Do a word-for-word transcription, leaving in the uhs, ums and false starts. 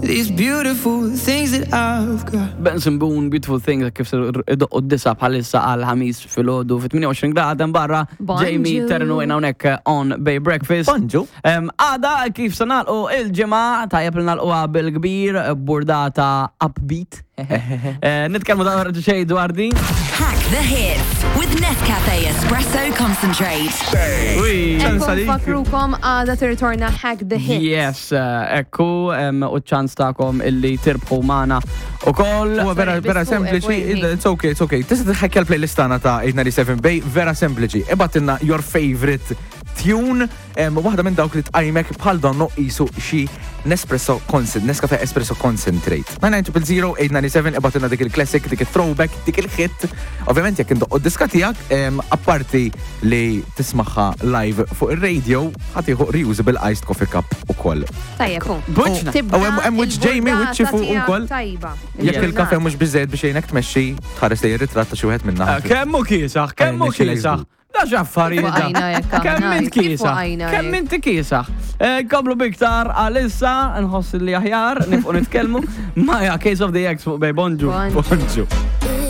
these beautiful things that I've got. Benson Boone, Beautiful Things, kif doqqu d-disa bħalissa għal-ħamis fil-ħodu fit tminja u għoxrin grada barra Jamie Ternu jina unek on Bay Breakfast. Bonġu. Għada kif sanalqu il-ġemma tajjeb l-nalqu bil-kbir burdata upbeat. Nitkelmu da għarġu xej dwar din. Hack the hits with Nescafe Espresso Concentrate. Ekku fakrukom għada tirritorna Hack the hits. Yes, ekku u ċans ta'kom illi tirbħu maħna u koll. Uwa vera, vera sempliċi, it's okay, it's okay. Tista tħekja l-playlistana ta' eight ninety-seven Bay, vera sempliċi. Ibatinna your favorite tune, waħda minn dawk li tqajmek bħal donnu isu xi Nespresso Concentrate, Nescafe Espresso Concentrate. nine nine zero zero eight nine seven ibatinna dik il-classic, dik il-throwback, dik il-hit. Ovvijament jek indoq diska tijak, apparti li tismaħħa live fuq il-radio, ħatiħu reusable iced coffee cup u koll. Tajjeb, Buċna. Hemm wiċ Jamie, wiċ xifu u koll. Jekk il-kafe mhux biżejjed biex jgħinek tmexxi tħares li jirritratt ta' xi wieħed minna. Kemmu kiesaħ, kemmu kiesaħ. Da ġaffarijiet. Kemm int kiesaħ, kemm inti kiesaħ. Kablu biktar għalissa, nħoss li aħjar, nifqu nitkellmu. Maja, Case of the X fuq bej, bonġu. Bonġu.